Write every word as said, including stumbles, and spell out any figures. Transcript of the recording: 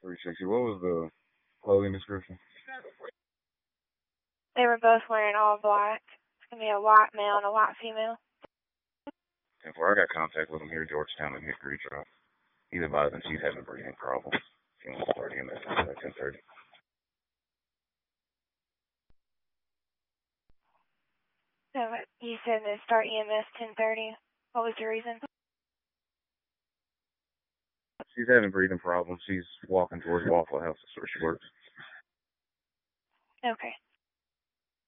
three sixty. What was the clothing description? They were both wearing all black. It's going to be a white male and a white female. And for I got contact with them here in Georgetown and Hickory Drive. He's advising she's having breathing problems. She wants to start E M S at ten thirty. So you said to start E M S ten thirty. What was the reason? She's having breathing problems. She's walking towards Waffle House. That's where she works. Okay.